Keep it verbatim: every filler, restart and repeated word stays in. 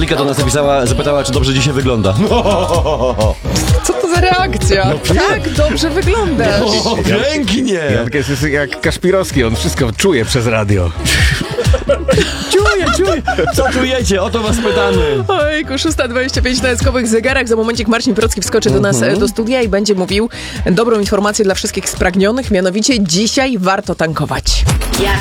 Wika do nas napisała, zapytała, czy dobrze dzisiaj wygląda. Co to za reakcja? No, tak, dobrze wyglądasz. O, pięknie! Janek jest jak Kaszpirowski, on wszystko czuje przez radio. Czuję, czuję. Co czujecie? O to was pytamy. Ojku, szósta dwadzieścia pięć na skowych zegarach. Za momencik Marcin Procki wskoczy do nas do studia i będzie mówił dobrą informację dla wszystkich spragnionych, mianowicie dzisiaj warto tankować.